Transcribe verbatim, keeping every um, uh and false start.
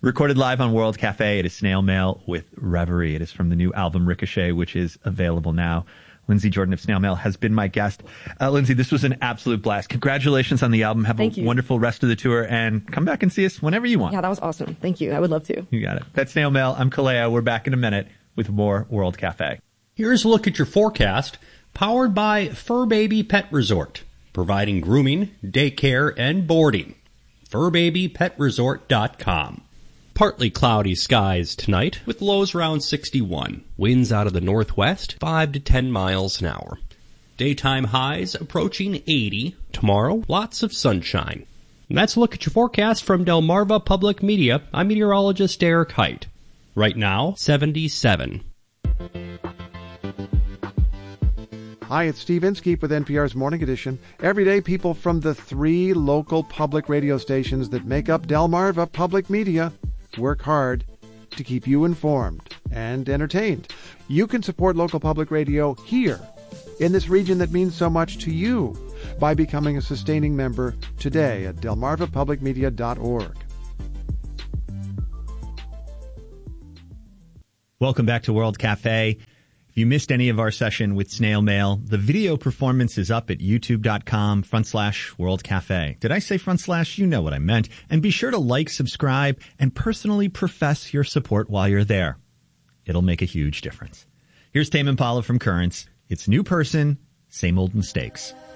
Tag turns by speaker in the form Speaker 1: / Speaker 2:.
Speaker 1: Recorded live on World Cafe. It is Snail Mail with Reverie. It is from the new album Ricochet, which is available now. Lindsay Jordan of Snail Mail has been my guest. Uh, Lindsay, this was an absolute blast. Congratulations on the album. Have
Speaker 2: Thank
Speaker 1: a
Speaker 2: you.
Speaker 1: wonderful rest of the tour, and come back and see us whenever you want.
Speaker 2: Yeah, that was awesome. Thank you. I would love to.
Speaker 1: You got it. That's Snail Mail. I'm Kaleo. We're back in a minute with more World Cafe.
Speaker 3: Here's a look at your forecast, powered by Fur Baby Pet Resort, providing grooming, daycare, and boarding. fur baby pet resort dot com. Partly cloudy skies tonight, with lows around sixty-one. Winds out of the northwest, five to ten miles an hour. Daytime highs approaching eighty. Tomorrow, lots of sunshine. And that's a look at your forecast from Delmarva Public Media. I'm meteorologist Eric Height. Right now, seventy-seven.
Speaker 4: Hi, it's Steve Inskeep with N P R's Morning Edition. Every day, people from the three local public radio stations that make up Delmarva Public Media work hard to keep you informed and entertained. You can support local public radio here in this region that means so much to you by becoming a sustaining member today at delmarva public media dot org.
Speaker 1: Welcome back to World Cafe. If you missed any of our session with Snail Mail, the video performance is up at youtube.com front slash World Cafe. Did I say front slash? You know what I meant. And be sure to like, subscribe, and personally profess your support while you're there. It'll make a huge difference. Here's Tame Impala from Currents. It's New Person, Same Old Mistakes.